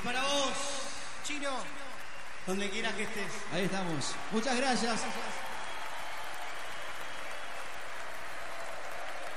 para vos, Chino, donde quieras que estés. Ahí estamos. Muchas gracias.